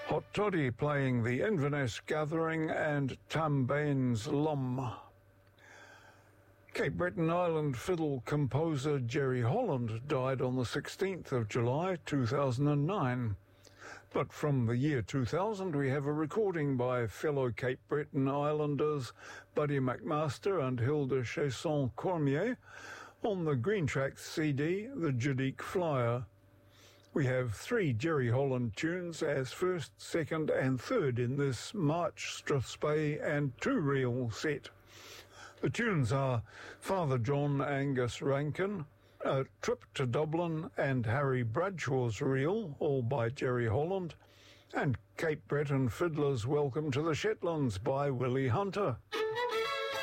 Hot Toddy playing the Inverness Gathering and Tambane's Lum. Cape Breton Island fiddle composer Jerry Holland died on the 16th of July 2009. But from the year 2000 we have a recording by fellow Cape Breton Islanders Buddy McMaster and Hilda Chesson-Cormier on the Green Tracks CD, The Judique Flyer. We have 3 Jerry Holland tunes as first, second and third in this March Strathspey and 2-reel set. The tunes are Father John Angus Rankin, A Trip to Dublin and Harry Bradshaw's Reel, all by Jerry Holland, and Cape Breton Fiddlers Welcome to the Shetlands by Willie Hunter.